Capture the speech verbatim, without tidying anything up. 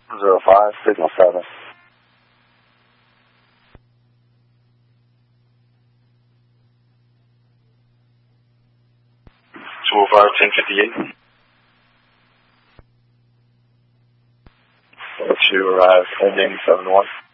Zero five, signal seven. Two oh five, ten fifty-eight. To arrive ending seven one.